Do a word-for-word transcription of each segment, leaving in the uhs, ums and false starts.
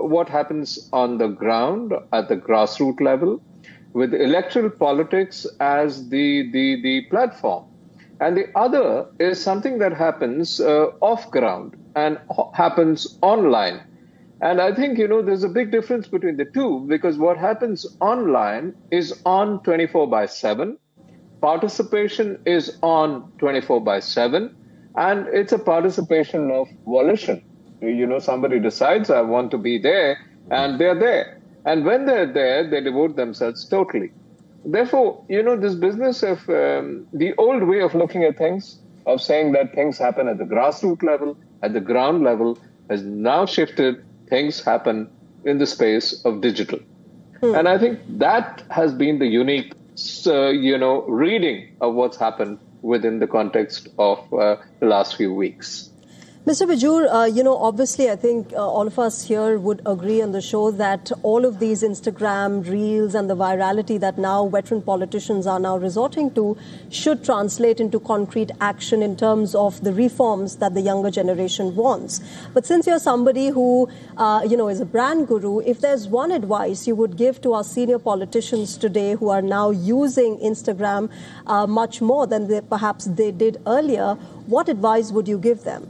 what happens on the ground at the grassroots level, with electoral politics as the, the, the platform. And the other is something that happens uh, off ground and happens online. And I think, you know, there's a big difference between the two, because what happens online is on twenty-four by seven. Participation is on twenty-four by seven. And it's a participation of volition. You know, somebody decides, I want to be there, and they're there. And when they're there, they devote themselves totally. Therefore, you know, this business of um, the old way of looking at things, of saying that things happen at the grassroots level, at the ground level, has now shifted. Things happen in the space of digital. Hmm. And I think that has been the unique, uh, you know, reading of what's happened within the context of uh, the last few weeks. Mister Bijur, uh, you know, obviously, I think uh, all of us here would agree on the show that all of these Instagram reels and the virality that now veteran politicians are now resorting to should translate into concrete action in terms of the reforms that the younger generation wants. But since you're somebody who, uh, you know, is a brand guru, if there's one advice you would give to our senior politicians today who are now using Instagram uh, much more than they, perhaps they did earlier, what advice would you give them?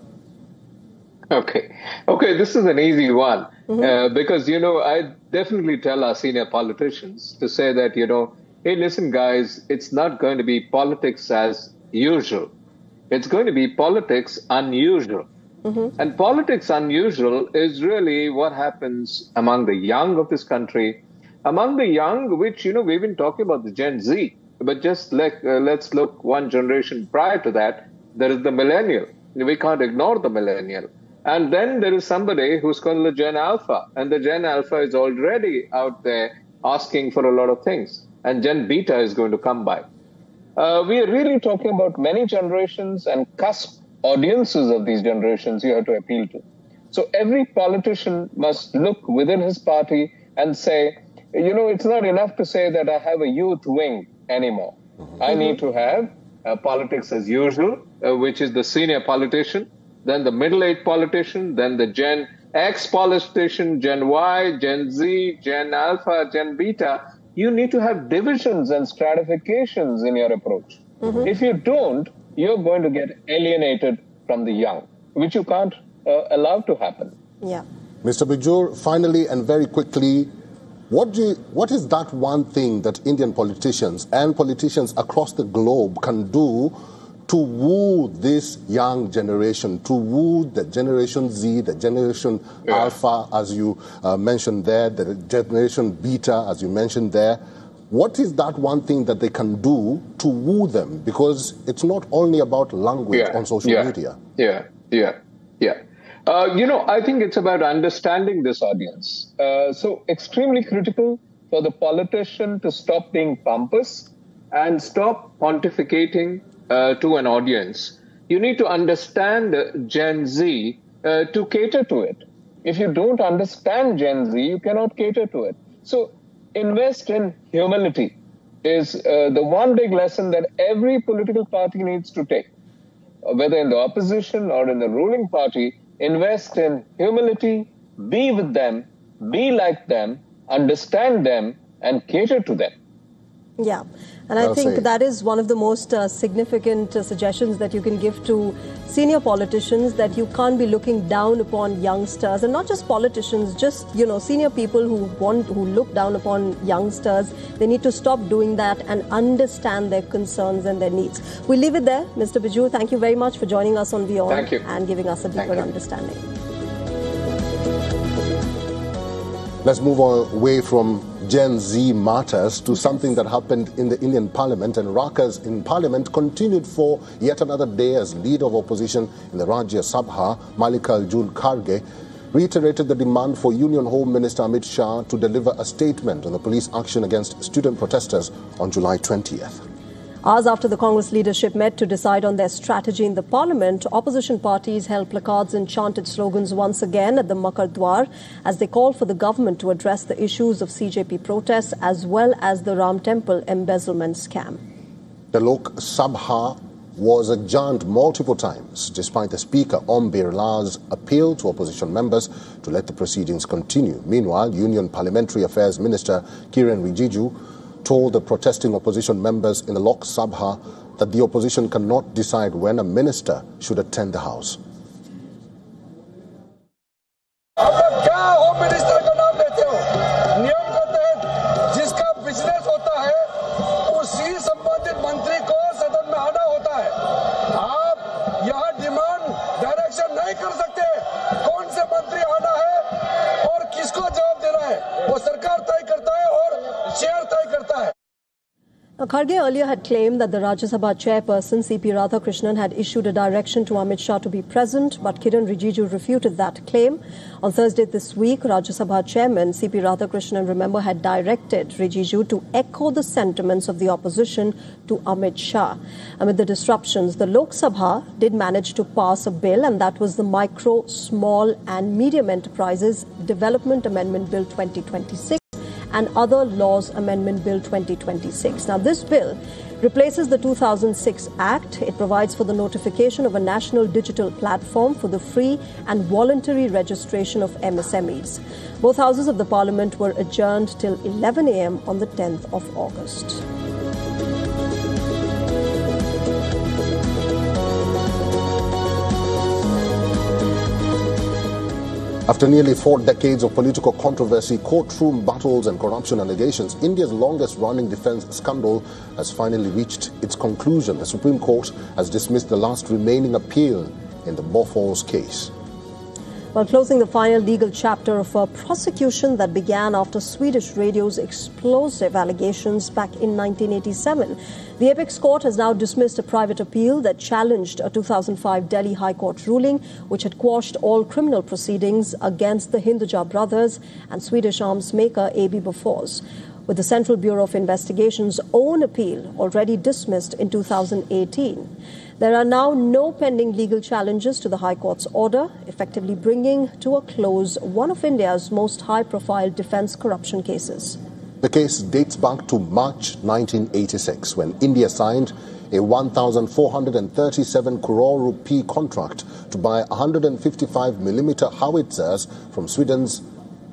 Okay. Okay, this is an easy one mm-hmm. uh, because, you know, I definitely tell our senior politicians to say that, you know, hey, listen, guys, it's not going to be politics as usual. It's going to be politics unusual. Mm-hmm. And politics unusual is really what happens among the young of this country, among the young, which, you know, we've been talking about the Gen Z, but just like, uh, let's look one generation prior to that, there is the millennial. We can't ignore the millennial. And then there is somebody who's called the Gen Alpha. And the Gen Alpha is already out there asking for a lot of things. And Gen Beta is going to come by. Uh, we are really talking about many generations and cusp audiences of these generations you have to appeal to. So every politician must look within his party and say, you know, it's not enough to say that I have a youth wing anymore. Mm-hmm. I need to have uh, politics as usual, uh, which is the senior politician, then the middle-aged politician, then the Gen X politician, Gen Y, Gen Z, Gen Alpha, Gen Beta. You need to have divisions and stratifications in your approach. Mm-hmm. If you don't, you're going to get alienated from the young, which you can't uh, allow to happen. Yeah. Mister Bijur, finally and very quickly, what, do you, what is that one thing that Indian politicians and politicians across the globe can do to woo this young generation, to woo the Generation Z, the Generation yeah. Alpha, as you uh, mentioned there, the Generation Beta, as you mentioned there? What is that one thing that they can do to woo them? Because it's not only about language yeah. on social yeah. media. Yeah, yeah, yeah. Uh, you know, I think it's about understanding this audience. Uh, so extremely critical for the politician to stop being pompous and stop pontificating Uh, to an audience. You need to understand uh, Gen Z uh, to cater to it. If you don't understand Gen Z, you cannot cater to it. So invest in humility is uh, the one big lesson that every political party needs to take. Uh, whether in the opposition or in the ruling party, invest in humility, be with them, be like them, understand them, and cater to them. Yeah, and I think that is one of the most uh, significant uh, suggestions that you can give to senior politicians, that you can't be looking down upon youngsters, and not just politicians, just, you know, senior people who want, who look down upon youngsters. They need to stop doing that and understand their concerns and their needs. We leave it there. Mister Bijur, thank you very much for joining us on Beyond Thank you. and giving us a deeper understanding. Let's move away from Gen Z matters to something that happened in the Indian Parliament, and Rakas in Parliament continued for yet another day as leader of opposition in the Rajya Sabha. Mallikarjun Kharge reiterated the demand for Union Home Minister Amit Shah to deliver a statement on the police action against student protesters on July twentieth. Hours after the Congress leadership met to decide on their strategy in the parliament, opposition parties held placards and chanted slogans once again at the Makar Dwar as they called for the government to address the issues of C J P protests as well as the Ram Temple embezzlement scam. The Lok Sabha was adjourned multiple times, despite the Speaker Om Birla's appeal to opposition members to let the proceedings continue. Meanwhile, Union Parliamentary Affairs Minister Kiren Rijiju told the protesting opposition members in the Lok Sabha that the opposition cannot decide when a minister should attend the House. Kharge earlier had claimed that the Rajya Sabha chairperson C P Radhakrishnan had issued a direction to Amit Shah to be present, but Kiren Rijiju refuted that claim. On Thursday this week, Rajya Sabha chairman C P Radhakrishnan, remember, had directed Rijiju to echo the sentiments of the opposition to Amit Shah. Amid the disruptions, the Lok Sabha did manage to pass a bill, and that was the Micro, Small and Medium Enterprises Development Amendment Bill twenty twenty-six. And Other Laws Amendment Bill twenty twenty-six. Now, this bill replaces the two thousand six Act. It provides for the notification of a national digital platform for the free and voluntary registration of M S M Es. Both houses of the parliament were adjourned till eleven a m on the tenth of August. After nearly four decades of political controversy, courtroom battles and corruption allegations, India's longest-running defense scandal has finally reached its conclusion. The Supreme Court has dismissed the last remaining appeal in the Bofors case. While closing the final legal chapter of a prosecution that began after Swedish radio's explosive allegations back in nineteen eighty-seven, the Apex Court has now dismissed a private appeal that challenged a two thousand five Delhi High Court ruling which had quashed all criminal proceedings against the Hinduja brothers and Swedish arms maker A B Bofors, with the Central Bureau of Investigation's own appeal already dismissed in two thousand eighteen. There are now no pending legal challenges to the High Court's order, effectively bringing to a close one of India's most high-profile defense corruption cases. The case dates back to March nineteen eighty-six, when India signed a one thousand four hundred thirty-seven crore rupee contract to buy one hundred fifty-five millimeter howitzers from Sweden's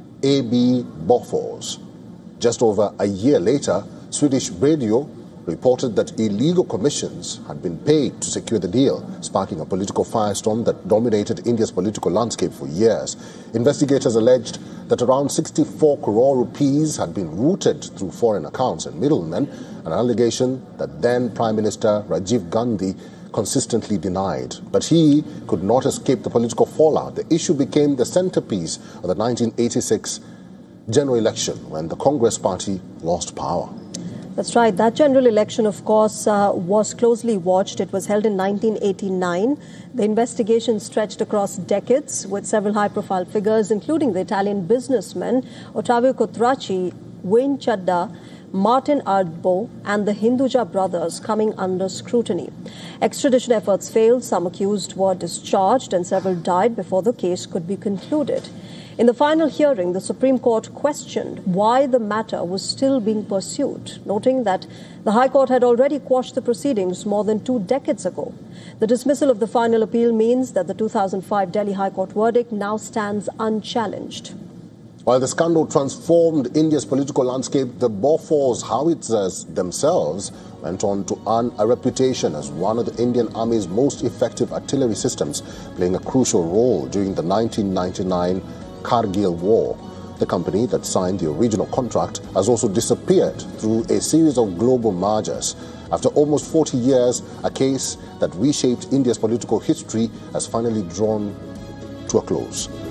A B Bofors. Just over a year later, Swedish radio reported that illegal commissions had been paid to secure the deal, sparking a political firestorm that dominated India's political landscape for years. Investigators alleged that around sixty-four crore rupees had been routed through foreign accounts and middlemen, an allegation that then Prime Minister Rajiv Gandhi consistently denied. But he could not escape the political fallout. The issue became the centerpiece of the nineteen eighty-six general election, when the Congress party lost power. That's right. That general election, of course, uh, was closely watched. It was held in nineteen eighty-nine. The investigation stretched across decades, with several high-profile figures, including the Italian businessmen Ottavio Cotracci, Wayne Chadha, Martin Ardbo, and the Hinduja brothers coming under scrutiny. Extradition efforts failed, some accused were discharged, and several died before the case could be concluded. In the final hearing, the Supreme Court questioned why the matter was still being pursued, noting that the High Court had already quashed the proceedings more than two decades ago. The dismissal of the final appeal means that the two thousand five Delhi High Court verdict now stands unchallenged. While the scandal transformed India's political landscape, the Bofors howitzers themselves went on to earn a reputation as one of the Indian Army's most effective artillery systems, playing a crucial role during the nineteen ninety-nine Kargil War. The company that signed the original contract has also disappeared through a series of global mergers. After almost forty years, a case that reshaped India's political history has finally drawn to a close.